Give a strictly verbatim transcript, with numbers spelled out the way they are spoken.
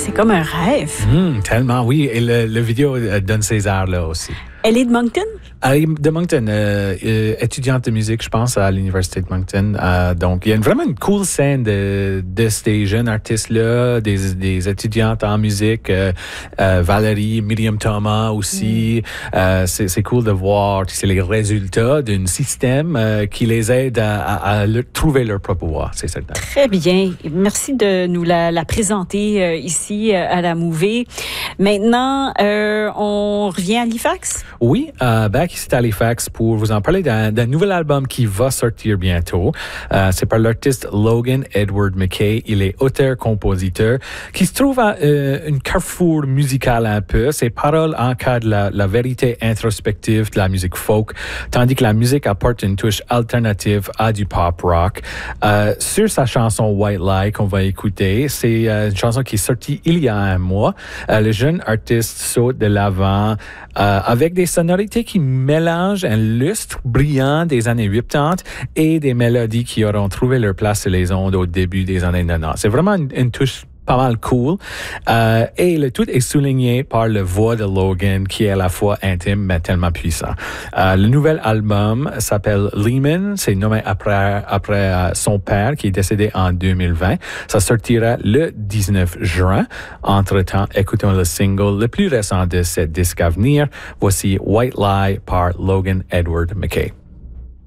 c'est comme un rêve. Mmh, tellement, oui. Et le, le vidéo donne ces airs-là aussi. Elle est de Moncton? Elle est de Moncton, euh, euh, étudiante de musique, je pense, à l'Université de Moncton. Euh, donc, il y a une, vraiment une cool scène de, de ces jeunes artistes-là, des, des étudiantes en musique, euh, euh, Valérie, Myriam Thomas aussi. Mm. Euh, c'est, c'est cool de voir que c'est les résultats d'un système euh, qui les aide à, à, à le, trouver leur propre voix, c'est certain. Très bien. Merci de nous la, la présenter euh, ici euh, à la Mouvée. Maintenant, euh, on revient à Halifax? Oui, euh, back ici à Halifax pour vous en parler d'un, d'un nouvel album qui va sortir bientôt. Euh, c'est par l'artiste Logan Edward McKay. Il est auteur-compositeur qui se trouve à euh, une carrefour musicale un peu. Ses paroles encadrent la, la vérité introspective de la musique folk, tandis que la musique apporte une touche alternative à du pop rock. Euh, sur sa chanson White Lie qu'on va écouter, c'est euh, une chanson qui est sortie il y a un mois. Euh, le jeune artiste saute de l'avant euh, avec des sonorités qui mélangent un lustre brillant des années quatre-vingt-dix et des mélodies qui auront trouvé leur place sur les ondes au début des années quatre-vingt-dix. C'est vraiment une, une touche pas mal cool. Euh, et le tout est souligné par la voix de Logan qui est à la fois intime mais tellement puissant. Euh, le nouvel album s'appelle Lehman. C'est nommé après, après euh, son père qui est décédé en deux mille vingt. Ça sortira le dix-neuf juin. Entre-temps, écoutons le single le plus récent de ce disque à venir. Voici White Lie par Logan Edward McKay.